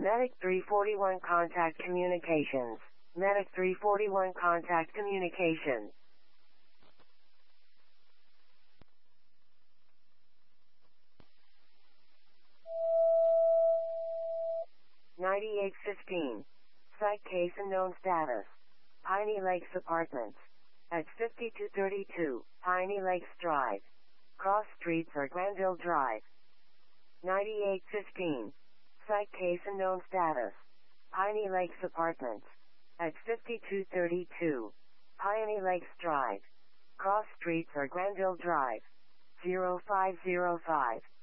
Medic 341 Contact Communications. Medic 341 Contact Communications. 9815. Site case unknown status. Piney Lakes Apartments. At 5232, Piney Lakes Drive. Cross Streets or Granville Drive. 9815. Site case unknown status. Piney Lakes Apartments. At 5232, Piney Lakes Drive. Cross Streets or Granville Drive. 0505.